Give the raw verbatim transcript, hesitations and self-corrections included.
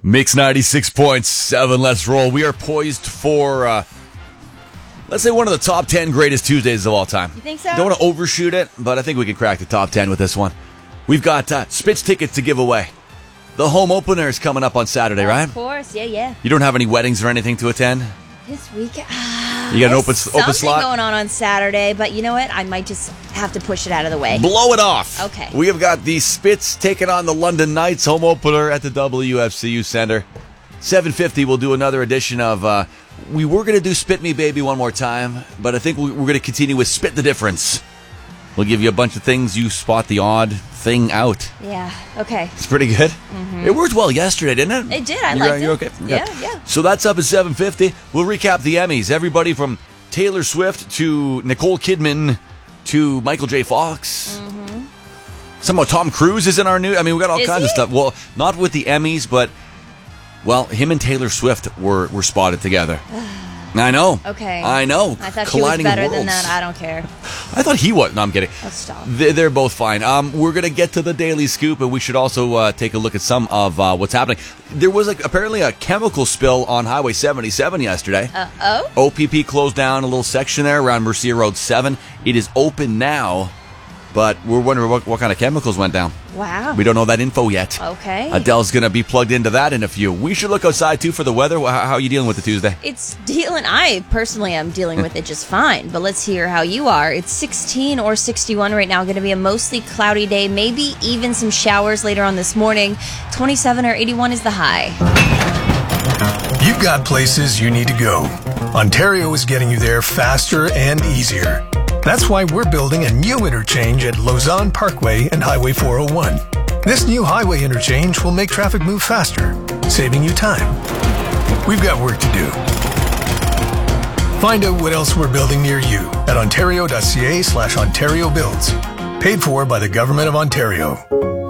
Mix ninety-six point seven, let's roll. We are poised for, uh, let's say, one of the top ten greatest Tuesdays of all time. You think so? Don't want to overshoot it, but I think we can crack the top ten with this one. We've got uh, Spitz tickets to give away. The home opener is coming up on Saturday, of right? Of course, yeah, yeah. You don't have any weddings or anything to attend? This weekend? Uh, You got an open, there's open slot? something going on on Saturday, but you know what? I might just have to push it out of the way. Blow it off. Okay. We have got the Spitz taking on the London Knights home opener at the W F C U Center. seven fifty, we'll do another edition of, uh, we were going to do Spit Me Baby one more time, but I think we- we're going to continue with Spit the Difference. We'll give you a bunch of things. You spot the odd thing out. Yeah, okay. It's pretty good. Mm-hmm. It worked well yesterday, didn't it? It did. I you're, liked you're it. okay? Yeah, yeah. So that's up at seven fifty. We'll recap the Emmys. Everybody from Taylor Swift to Nicole Kidman to Michael J. Fox. Mm-hmm. Somehow Tom Cruise is in our new... I mean, we got all Is kinds he? of stuff. Well, not with the Emmys, but... Well, him and Taylor Swift were, were spotted together. I know. Okay. I know. I thought Colliding she was better worlds. than that. I don't care. I thought he was. No, I'm kidding. Let's stop. They- They're both fine. Um, we're going to get to the Daily Scoop, and we should also uh, take a look at some of uh, what's happening. There was like, apparently a chemical spill on Highway seventy-seven yesterday. Uh-oh? O P P closed down a little section there around Mercia Road seven. It is open now, but we're wondering what, what kind of chemicals went down. Wow. We don't know that info yet. Okay. Adele's going to be plugged into that in a few. We should look outside, too, for the weather. How, how are you dealing with the Tuesday? It's dealing, I personally am dealing with it just fine, but let's hear how you are. It's sixteen or sixty-one right now, going to be a mostly cloudy day, maybe even some showers later on this morning. twenty-seven or eighty-one is the high. You've got places you need to go. Ontario is getting you there faster and easier. That's why we're building a new interchange at Lausanne Parkway and Highway four oh one. This new highway interchange will make traffic move faster, saving you time. We've got work to do. Find out what else we're building near you at ontario.ca slash Ontario Builds. Paid for by the Government of Ontario.